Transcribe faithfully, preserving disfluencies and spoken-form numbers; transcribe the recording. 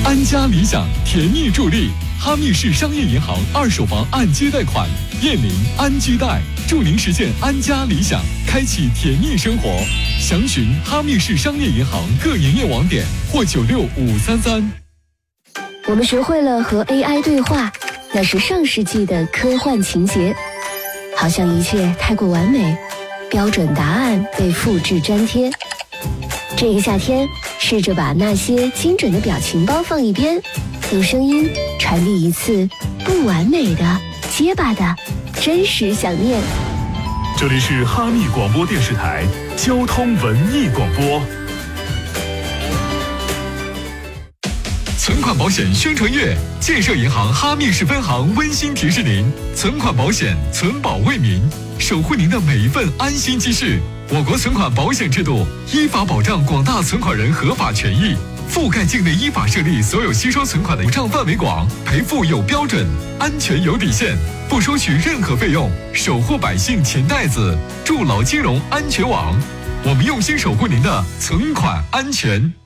安家理想甜蜜助力，哈密市商业银行二手房按揭贷款，燕邻安居贷，助您实现安家理想，开启甜蜜生活。详询哈密市商业银行各营业网点或九六五三三。 我们学会了和 A I 对话，那是上世纪的科幻情节，好像一切太过完美，标准答案被复制粘贴。这个夏天，试着把那些精准的表情包放一边，用声音传递一次不完美的、结巴的真实想念。 这里是哈密广播电视台交通文艺广播。 存款保险宣传月，建设银行哈密市分行温馨提示您：存款保险，存保为民，守护您的每一份安心积蓄。我国存款保险制度依法保障广大存款人合法权益，覆盖境内依法设立所有吸收存款的保障范围广，赔付有标准，安全有底线，不收取任何费用，守护百姓钱袋子，筑牢金融安全网。我们用心守护您的存款安全。